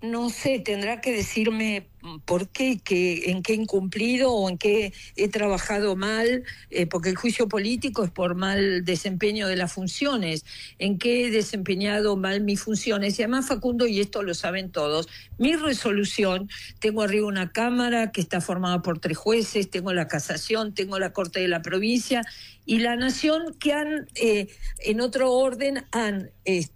No sé, tendrá que decirme por qué, en qué he incumplido o en qué he trabajado mal, porque el juicio político es por mal desempeño de las funciones, en qué he desempeñado mal mis funciones. Y además, Facundo, y esto lo saben todos, mi resolución, tengo arriba una Cámara que está formada por 3 jueces, tengo la Casación, tengo la Corte de la Provincia y la Nación, que han, en otro orden, han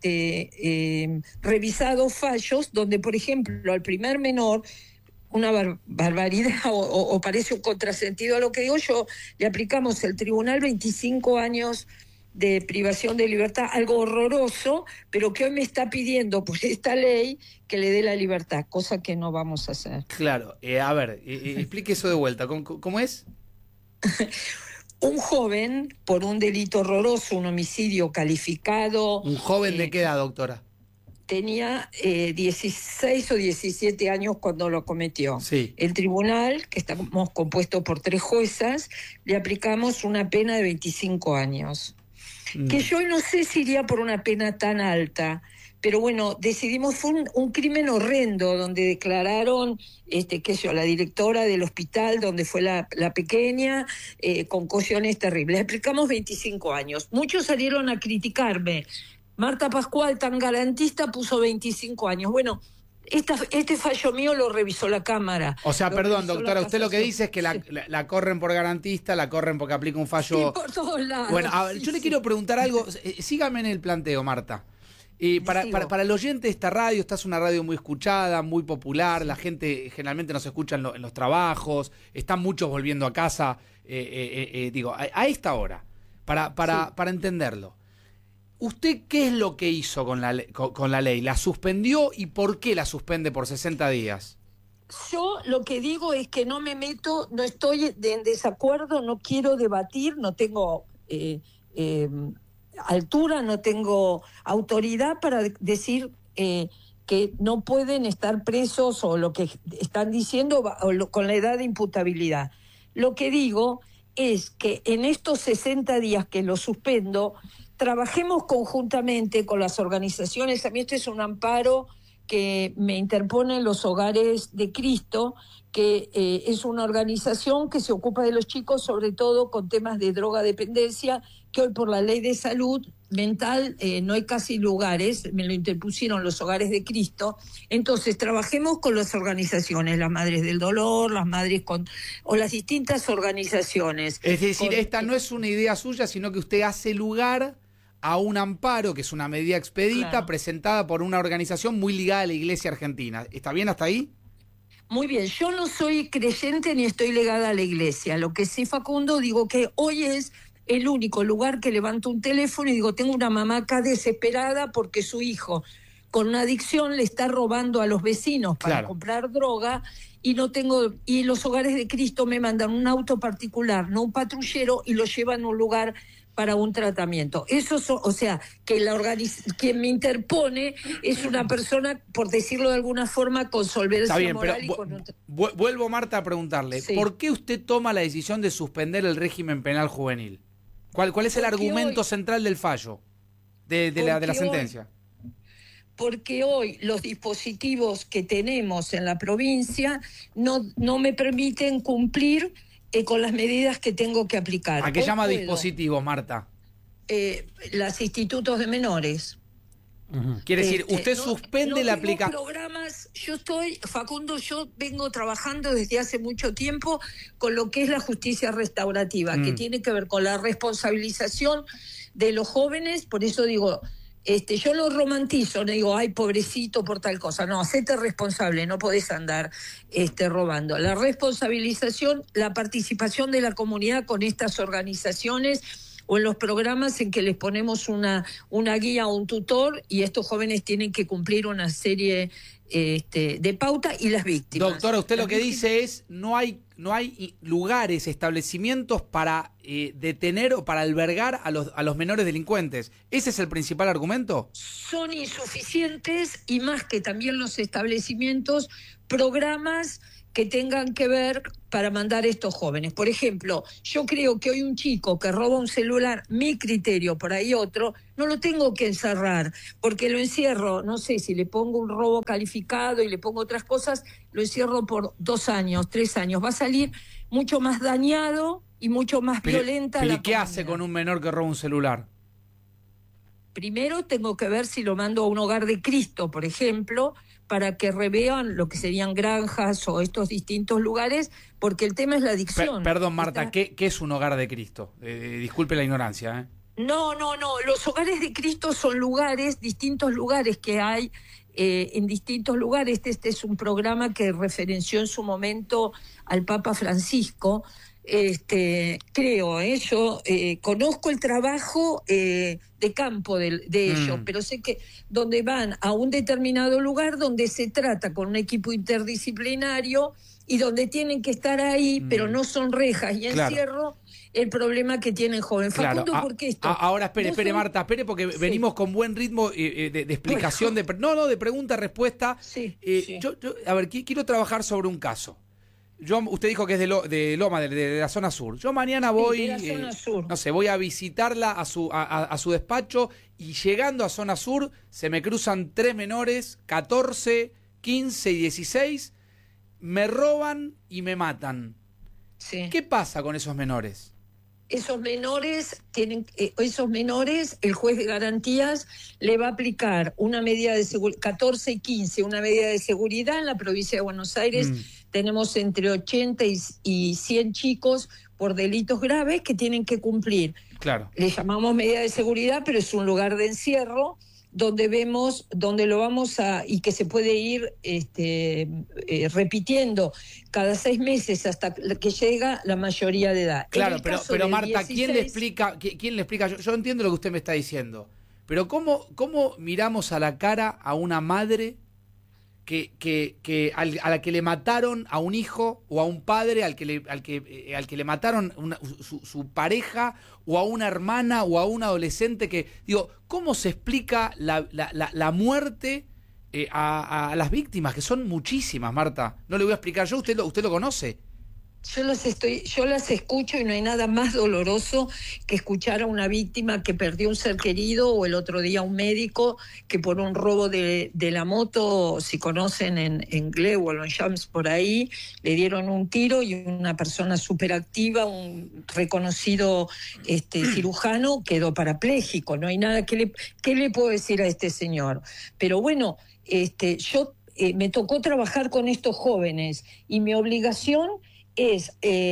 revisado fallos donde, por ejemplo, al primer menor, una barbaridad o parece un contrasentido a lo que digo yo, le aplicamos el tribunal 25 años de privación de libertad, algo horroroso, pero que hoy me está pidiendo por esta ley que le dé la libertad, cosa que no vamos a hacer. Claro, a ver, explique eso de vuelta. ¿Cómo es? Un joven, por un delito horroroso, un homicidio calificado... ¿Un joven de qué edad, doctora? Tenía 16 o 17 años cuando lo cometió. Sí. El tribunal, que estamos compuestos por 3 juezas, le aplicamos una pena de 25 años. Que yo no sé si iría por una pena tan alta, pero bueno, decidimos, fue un crimen horrendo, donde declararon, la directora del hospital donde fue la pequeña, con cauciones terribles. Le aplicamos 25 años. Muchos salieron a criticarme. Marta Pascual, tan garantista, puso 25 años. Bueno, este fallo mío lo revisó la Cámara. O sea, perdón, doctora, usted lo que dice es que la corren por garantista, la corren porque aplica un fallo... Sí, por todos lados. Bueno, a ver, yo le quiero preguntar algo. Sígame en el planteo, Marta. Para el oyente de esta radio, esta es una radio muy escuchada, muy popular, la gente generalmente nos escucha en los trabajos, están muchos volviendo a casa, a esta hora, para entenderlo. ¿Usted qué es lo que hizo con la ley? ¿La suspendió y por qué la suspende por 60 días? Yo lo que digo es que no me meto, no estoy en desacuerdo, no quiero debatir, no tengo altura, no tengo autoridad para decir que no pueden estar presos o lo que están diciendo con la edad de imputabilidad. Lo que digo es que en estos 60 días que lo suspendo, trabajemos conjuntamente con las organizaciones. A mí este es un amparo que me interponen los Hogares de Cristo, que es una organización que se ocupa de los chicos, sobre todo con temas de drogadependencia, que hoy por la ley de salud mental no hay casi lugares, me lo interpusieron los Hogares de Cristo. Entonces trabajemos con las organizaciones, las Madres del Dolor, las Madres o las distintas organizaciones. Es decir, esta no es una idea suya, sino que usted hace lugar a un amparo, que es una medida expedita, claro, presentada por una organización muy ligada a la Iglesia Argentina. ¿Está bien hasta ahí? Muy bien, yo no soy creyente ni estoy ligada a la Iglesia. Lo que sí, Facundo, digo que hoy es el único lugar que levanto un teléfono y digo, tengo una mamá acá desesperada porque su hijo con una adicción le está robando a los vecinos para claro, comprar droga y los Hogares de Cristo me mandan un auto particular, no un patrullero, y lo llevan a un lugar para un tratamiento. Eso, o sea, que quien me interpone es una persona, por decirlo de alguna forma, con solvencia moral. Está bien, pero vuelvo, Marta, a preguntarle, sí, ¿por qué usted toma la decisión de suspender el régimen penal juvenil? ¿Cuál es el argumento central del fallo, de la sentencia? Porque hoy los dispositivos que tenemos en la provincia no me permiten cumplir con las medidas que tengo que aplicar. ¿A qué llama dispositivos, Marta? Los institutos de menores. Quiere decir, usted suspende la aplicación. Programas, Facundo, yo vengo trabajando desde hace mucho tiempo con lo que es la justicia restaurativa, que tiene que ver con la responsabilización de los jóvenes. Por eso digo, yo lo romantizo, no digo, ay, pobrecito por tal cosa. No, hacete responsable, no podés andar robando. La responsabilización, la participación de la comunidad con estas organizaciones o en los programas en que les ponemos una guía o un tutor y estos jóvenes tienen que cumplir una serie de pautas, y las víctimas. Doctora, usted lo que dice es no hay lugares, establecimientos para detener o para albergar a los menores delincuentes. ¿Ese es el principal argumento? Son insuficientes, y más que también los establecimientos, programas que tengan que ver para mandar a estos jóvenes. Por ejemplo, yo creo que hoy un chico que roba un celular, mi criterio, por ahí otro, no lo tengo que encerrar, porque lo encierro, no sé, si le pongo un robo calificado y le pongo otras cosas, lo encierro por 2 años, 3 años. Va a salir mucho más dañado y mucho más violenta la ¿Y qué hace con un menor que roba un celular? Primero tengo que ver si lo mando a un hogar de Cristo, por ejemplo, para que revean lo que serían granjas o estos distintos lugares, porque el tema es la adicción. Perdón, Marta, ¿qué es un hogar de Cristo? Disculpe la ignorancia, ¿eh? No. Los hogares de Cristo son lugares, distintos lugares que hay en distintos lugares. Este es un programa que referenció en su momento al Papa Francisco. Creo, yo conozco el trabajo de campo de ellos, pero sé que donde van a un determinado lugar donde se trata con un equipo interdisciplinario y donde tienen que estar ahí, pero no son rejas y encierro, el problema que tienen joven. Facundo, ¿por qué esto? Ahora, espere, Marta, porque venimos con buen ritmo de explicación, de pregunta-respuesta. Yo, a ver, quiero trabajar sobre un caso. Usted dijo que es de Loma, de la zona sur. Yo mañana voy, no sé, voy a visitarla a su despacho y llegando a zona sur se me cruzan 3 menores, 14, 15 y 16, me roban y me matan. Sí. ¿Qué pasa con esos menores? Esos menores, el juez de garantías le va a aplicar una medida de seguridad, 14 y 15, una medida de seguridad. En la provincia de Buenos Aires tenemos entre 80 y 100 chicos por delitos graves que tienen que cumplir. Claro. Le llamamos medida de seguridad, pero es un lugar de encierro donde lo vamos a, y que se puede ir repitiendo cada 6 meses hasta que llega la mayoría de edad. Claro, pero Marta, 16... ¿quién le explica? Yo entiendo lo que usted me está diciendo, pero ¿cómo miramos a la cara a una madre a la que le mataron a un hijo, o a un padre al que le mataron su pareja, o a una hermana o a un adolescente ¿cómo se explica la muerte a las víctimas, que son muchísimas, Marta? No le voy a explicar yo, usted lo conoce. Yo las escucho y no hay nada más doloroso que escuchar a una víctima que perdió un ser querido, o el otro día un médico que por un robo de la moto, si conocen en Gleu o en Jams por ahí, le dieron un tiro y una persona súper activa, un reconocido cirujano, quedó parapléjico. No hay nada ¿qué le puedo decir a este señor? Pero bueno, yo me tocó trabajar con estos jóvenes y mi obligación es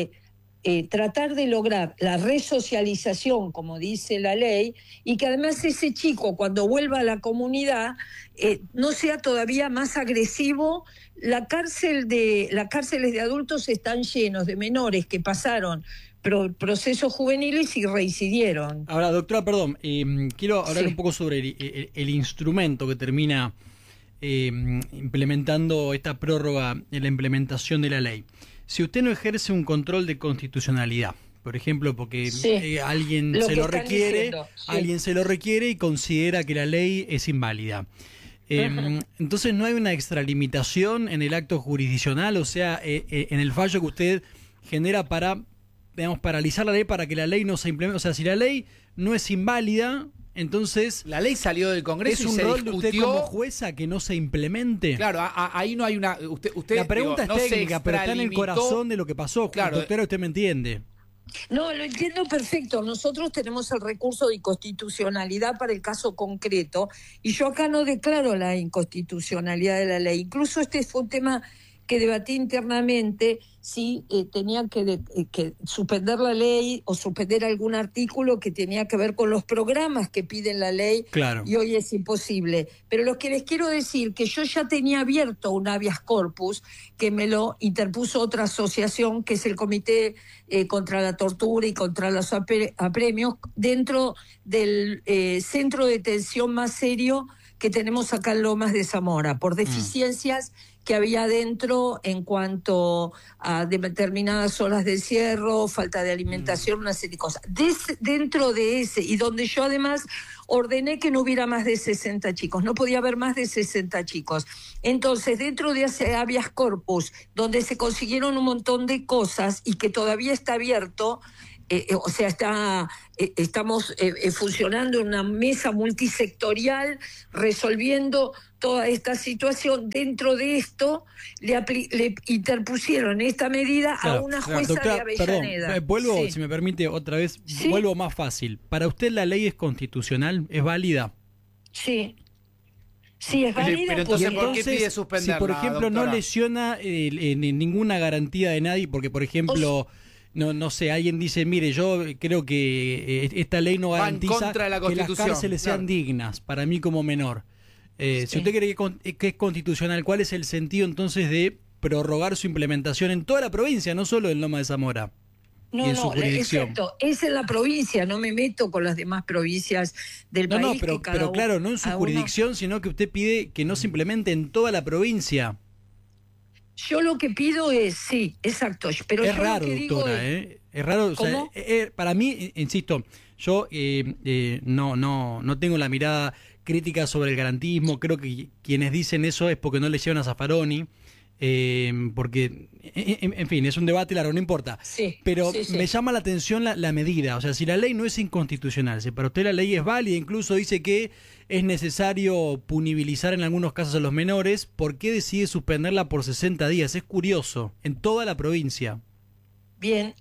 tratar de lograr la resocialización, como dice la ley, y que además ese chico, cuando vuelva a la comunidad, no sea todavía más agresivo. Las cárceles de adultos están llenos de menores que pasaron procesos juveniles y reincidieron. Ahora, doctora, perdón, quiero hablar un poco sobre el instrumento que termina implementando esta prórroga en la implementación de la ley. Si usted no ejerce un control de constitucionalidad, por ejemplo, porque alguien se lo requiere y considera que la ley es inválida, entonces no hay una extralimitación en el acto jurisdiccional, o sea, en el fallo que usted genera para, digamos, paralizar la ley para que la ley no se implemente. O sea, si la ley no es inválida, entonces la ley salió del Congreso y se discutió. ¿Es un rol de usted como jueza que no se implemente? Claro, ahí no hay una... Usted la pregunta es técnica, pero está en el corazón de lo que pasó. Claro, doctora, usted me entiende. No, lo entiendo perfecto. Nosotros tenemos el recurso de inconstitucionalidad para el caso concreto y yo acá no declaro la inconstitucionalidad de la ley. Incluso este fue un tema que debatí internamente, si tenía que suspender la ley o suspender algún artículo que tenía que ver con los programas que piden la ley. Claro. Y hoy es imposible. Pero lo que les quiero decir, que yo ya tenía abierto un habeas corpus que me lo interpuso otra asociación, que es el Comité contra la Tortura y contra los Apremios, dentro del centro de detención más serio que tenemos acá en Lomas de Zamora, por deficiencias que había dentro en cuanto a determinadas horas de encierro, falta de alimentación, una serie de cosas. Dentro de ese, y donde yo además ordené que no hubiera más de 60 chicos, no podía haber más de 60 chicos. Entonces, dentro de ese habeas corpus, donde se consiguieron un montón de cosas y que todavía está abierto, o sea, estamos funcionando en una mesa multisectorial resolviendo toda esta situación. Dentro de esto le interpusieron esta medida a una jueza doctora, de Avellaneda. Perdón, vuelvo, si me permite otra vez, vuelvo más fácil. ¿Para usted la ley es constitucional? ¿Es válida? Sí. Sí, es válida. Pero entonces, ¿por qué pide suspenderla, si por ejemplo doctora? no lesiona ninguna garantía de nadie, porque por ejemplo... No sé, alguien dice, mire, yo creo que esta ley no garantiza que las cárceles sean dignas para mí como menor. Si usted cree que es constitucional, ¿cuál es el sentido entonces de prorrogar su implementación en toda la provincia, no solo en Loma de Zamora? No, exacto, es en la provincia, no me meto con las demás provincias del país. No, pero claro, no en su jurisdicción, sino que usted pide que no se implemente en toda la provincia. Yo lo que pido es, sí, exacto. Pero es raro, doctora, es raro. O sea, para mí, insisto, yo no tengo la mirada crítica sobre el garantismo. Creo que quienes dicen eso es porque no le llevan a Zaffaroni. Porque, en fin, es un debate largo, no importa. Sí, pero sí. Me llama la atención la medida. O sea, si la ley no es inconstitucional, si para usted la ley es válida, incluso dice que es necesario punibilizar en algunos casos a los menores, ¿por qué decide suspenderla por 60 días? Es curioso, en toda la provincia. Bien,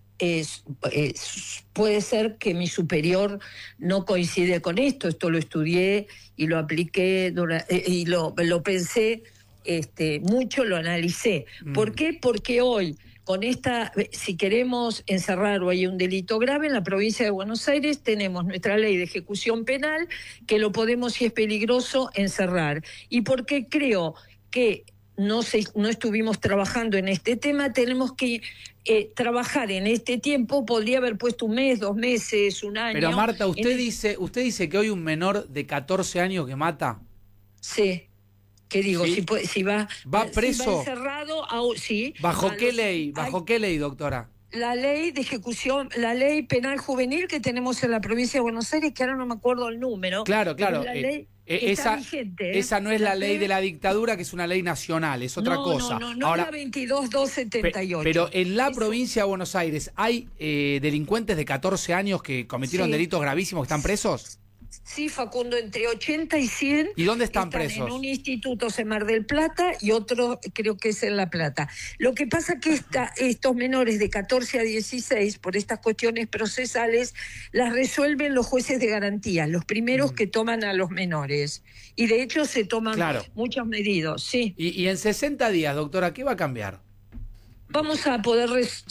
puede ser que mi superior no coincide con esto. Esto lo estudié y lo apliqué y lo pensé mucho, lo analicé. ¿Por qué? Porque hoy, con si queremos encerrar o hay un delito grave en la provincia de Buenos Aires, tenemos nuestra ley de ejecución penal que lo podemos, si es peligroso, encerrar. Y porque creo que no estuvimos trabajando en este tema, tenemos que trabajar en este tiempo. Podría haber puesto 1 mes, 2 meses, 1 año. Pero Marta, usted dice que hoy un menor de 14 años que mata. Sí. ¿Qué digo? ¿Sí? Si va preso. Si va encerrado, sí. ¿Bajo qué ley? ¿Bajo qué ley, doctora? La ley de ejecución, la ley penal juvenil que tenemos en la provincia de Buenos Aires, que ahora no me acuerdo el número. Claro. La ley está vigente, esa no es la ley de la dictadura, que es una ley nacional, es otra cosa. No, ahora, es la 22.278. Pero en la provincia de Buenos Aires, ¿hay delincuentes de 14 años que cometieron delitos gravísimos que están presos? Sí, Facundo, entre 80 y 100. ¿Y dónde están presos? En un instituto en Mar del Plata y otro creo que es en La Plata. Lo que pasa que estos menores de 14 a 16, por estas cuestiones procesales, las resuelven los jueces de garantía, los primeros que toman a los menores. Y de hecho se toman muchas medidas, sí. Y en 60 días, doctora, ¿qué va a cambiar? Vamos a poder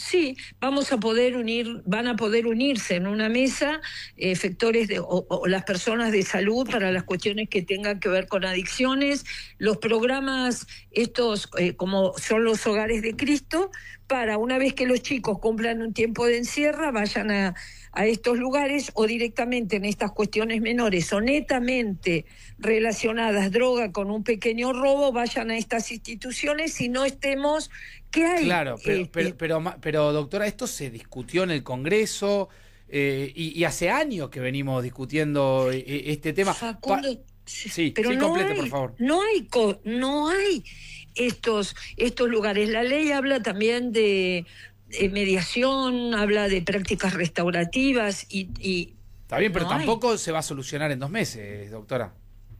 van a poder unirse en una mesa efectores o las personas de salud para las cuestiones que tengan que ver con adicciones, los programas estos como son los hogares de Cristo, para una vez que los chicos cumplan un tiempo de encierro, vayan a estos lugares, o directamente en estas cuestiones menores o netamente relacionadas droga con un pequeño robo, vayan a estas instituciones y no estemos... ¿Qué hay? Claro, pero doctora, esto se discutió en el Congreso y hace años que venimos discutiendo este tema. Facundo, pero complete, por favor. No hay estos lugares. La ley habla también de mediación, habla de prácticas restaurativas y está bien, pero tampoco se va a solucionar en 2 meses, doctora.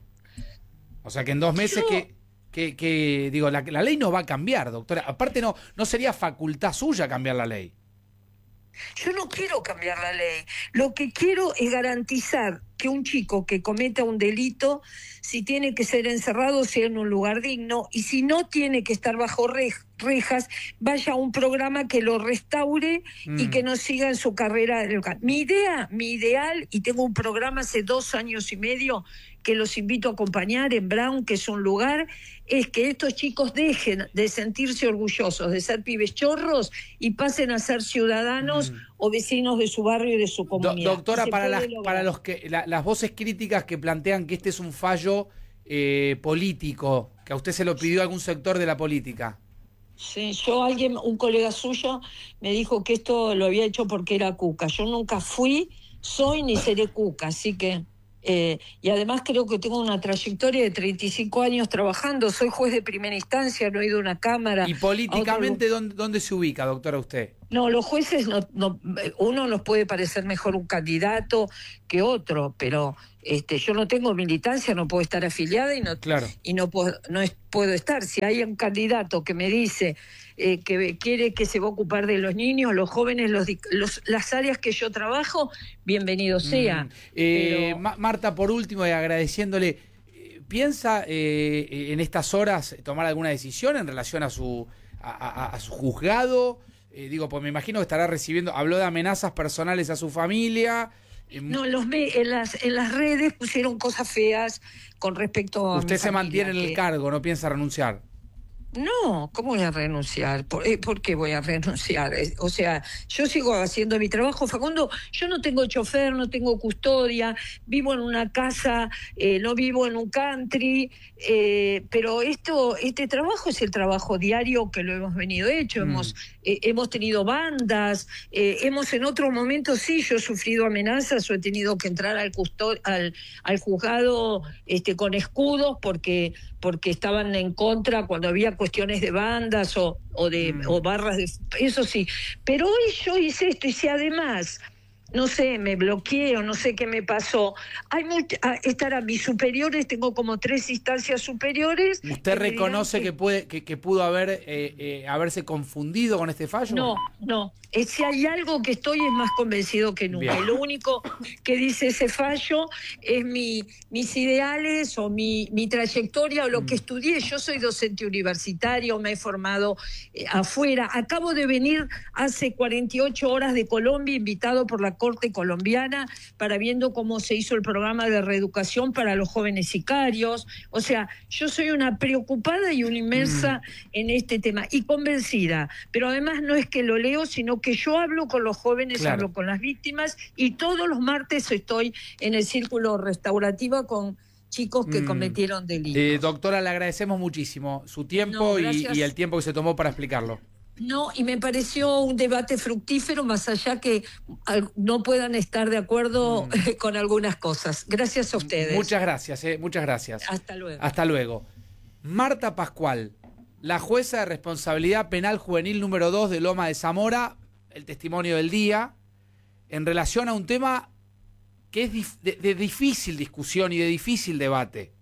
O sea, que en 2 meses digo, la ley no va a cambiar, doctora. Aparte no sería facultad suya cambiar la ley. Yo no quiero cambiar la ley. Lo que quiero es garantizar que un chico que cometa un delito, si tiene que ser encerrado, sea en un lugar digno, y si no tiene que estar bajo rejas, vaya a un programa que lo restaure y que no siga en su carrera local. Mi ideal, y tengo un programa hace 2 años y medio que los invito a acompañar en Brown, que es un lugar, es que estos chicos dejen de sentirse orgullosos de ser pibes chorros y pasen a ser ciudadanos o vecinos de su barrio y de su comunidad. Doctora, para los que las voces críticas que plantean que este es un fallo político, que a usted se lo pidió algún sector de la política. Sí, un colega suyo me dijo que esto lo había hecho porque era cuca. Yo nunca soy ni seré cuca, así que... y además creo que tengo una trayectoria de 35 años trabajando, soy juez de primera instancia, no he ido a una cámara. ¿Y políticamente dónde se ubica, doctora, usted? No, los jueces uno nos puede parecer mejor un candidato que otro, pero yo no tengo militancia, no puedo estar afiliada y no puedo estar. Si hay un candidato que me dice que quiere que se va a ocupar de los niños, los jóvenes, las áreas que yo trabajo, bienvenido sea. Marta, por último, y agradeciéndole, ¿piensa en estas horas tomar alguna decisión en relación a su juzgado? Pues me imagino que estará recibiendo, habló de amenazas personales a su familia. No, en las redes pusieron cosas feas con respecto a ¿Usted se mantiene en el cargo, no piensa renunciar? No, ¿cómo voy a renunciar? ¿Por qué voy a renunciar? O sea, yo sigo haciendo mi trabajo. Facundo, yo no tengo chofer, no tengo custodia, vivo en una casa, no vivo en un country, pero este trabajo es el trabajo diario que lo hemos venido hecho. Hemos tenido bandas, en otros momentos sí, yo he sufrido amenazas o he tenido que entrar al juzgado con escudos porque estaban en contra cuando había cuestiones de bandas o barras de... Eso sí, pero hoy yo hice esto y si además, no sé, me bloqueé o no sé qué me pasó, estar a mis superiores, tengo como 3 instancias superiores... ¿Usted reconoce que pudo haberse confundido con este fallo? No. Si hay algo que estoy es más convencido que nunca. Bien. Y lo único que dice ese fallo es mis ideales o mi trayectoria o lo que estudié. Yo soy docente universitario, me he formado afuera. Acabo de venir hace 48 horas de Colombia, invitado por la Corte colombiana para viendo cómo se hizo el programa de reeducación para los jóvenes sicarios. O sea, yo soy una preocupada y una inmersa en este tema y convencida. Pero además no es que lo leo, sino que yo hablo con los jóvenes, hablo con las víctimas y todos los martes estoy en el círculo restaurativo con chicos que cometieron delitos. Doctora, le agradecemos muchísimo su tiempo y el tiempo que se tomó para explicarlo. No, y me pareció un debate fructífero, más allá que no puedan estar de acuerdo con algunas cosas. Gracias a ustedes. Muchas gracias, muchas gracias. Hasta luego. Hasta luego. Marta Pascual, la jueza de responsabilidad penal juvenil número 2 de Loma de Zamora, el testimonio del día, en relación a un tema que es de difícil discusión y de difícil debate.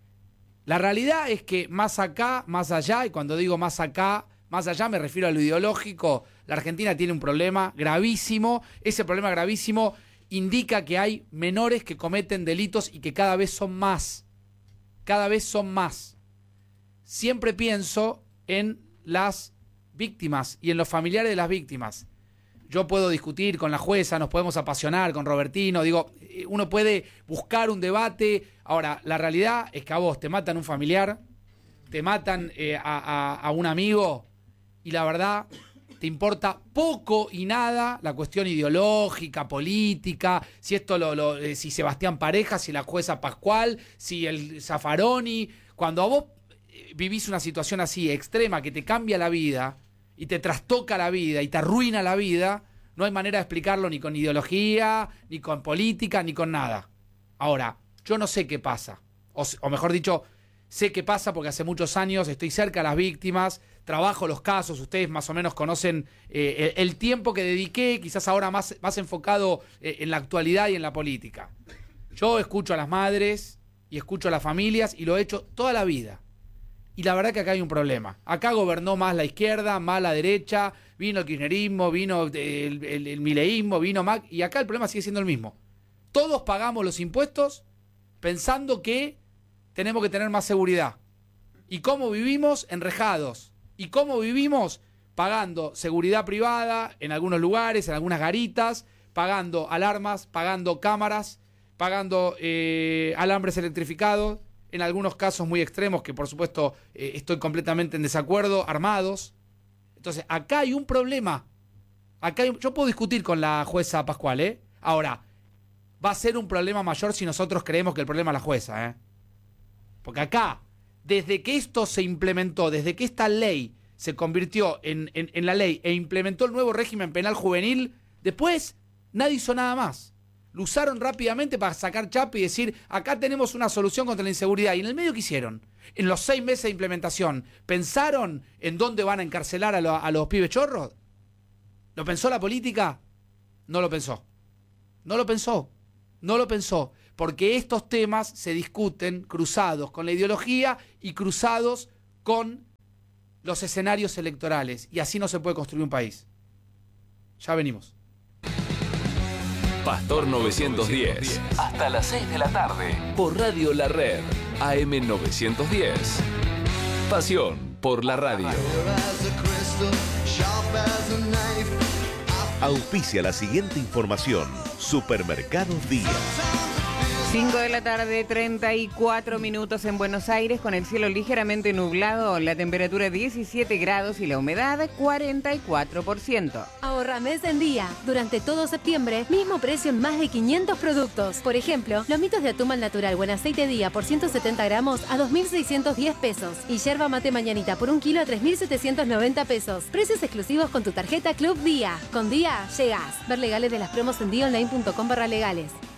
La realidad es que más acá, más allá, y cuando digo más acá, más allá me refiero a lo ideológico, la Argentina tiene un problema gravísimo. Ese problema gravísimo indica que hay menores que cometen delitos y que cada vez son más. Cada vez son más. Siempre pienso en las víctimas y en los familiares de las víctimas. Yo puedo discutir con la jueza, nos podemos apasionar con Robertino, uno puede buscar un debate. Ahora, la realidad es que a vos te matan un familiar, te matan a un amigo y la verdad te importa poco y nada la cuestión ideológica, política, si si Sebastián Pareja, si la jueza Pascual, si el Zaffaroni. Cuando a vos vivís una situación así extrema que te cambia la vida y te trastoca la vida y te arruina la vida, no hay manera de explicarlo ni con ideología, ni con política, ni con nada. Ahora, yo no sé qué pasa, o mejor dicho, sé qué pasa porque hace muchos años estoy cerca de las víctimas, trabajo los casos, ustedes más o menos conocen el tiempo que dediqué, quizás ahora más enfocado en la actualidad y en la política. Yo escucho a las madres y escucho a las familias y lo he hecho toda la vida. Y la verdad que acá hay un problema. Acá gobernó más la izquierda, más la derecha, vino el kirchnerismo, vino el mileísmo, vino Mac, y acá el problema sigue siendo el mismo. Todos pagamos los impuestos pensando que tenemos que tener más seguridad. ¿Y cómo vivimos? Enrejados. ¿Y cómo vivimos? Pagando seguridad privada en algunos lugares, en algunas garitas, pagando alarmas, pagando cámaras, pagando alambres electrificados, en algunos casos muy extremos, que por supuesto estoy completamente en desacuerdo, armados. Entonces, acá hay un problema. Yo puedo discutir con la jueza Pascual, Ahora, va a ser un problema mayor si nosotros creemos que el problema es la jueza, Porque acá, desde que esto se implementó, desde que esta ley se convirtió en la ley e implementó el nuevo régimen penal juvenil, después nadie hizo nada más. Lo usaron rápidamente para sacar chapa y decir, acá tenemos una solución contra la inseguridad. ¿Y en el medio qué hicieron? En los 6 meses de implementación, ¿pensaron en dónde van a encarcelar a los pibes chorros? ¿Lo pensó la política? No lo pensó. No lo pensó. No lo pensó. Porque estos temas se discuten cruzados con la ideología y cruzados con los escenarios electorales. Y así no se puede construir un país. Ya venimos. Pastor 910. Hasta las 6 de la tarde. Por Radio La Red. AM 910. Pasión por la radio. Auspicia la siguiente información. Supermercados Día. 5 de la tarde, 34 minutos en Buenos Aires, con el cielo ligeramente nublado, la temperatura 17 grados y la humedad 44%. Ahorra mes en día. Durante todo septiembre, mismo precio en más de 500 productos. Por ejemplo, lomitos de atún al natural buen aceite día por 170 gramos a 2.610 pesos. Y yerba mate mañanita por 1 kilo a 3.790 pesos. Precios exclusivos con tu tarjeta Club Día. Con Día, llegás. Ver legales de las promos en dionline.com/legales.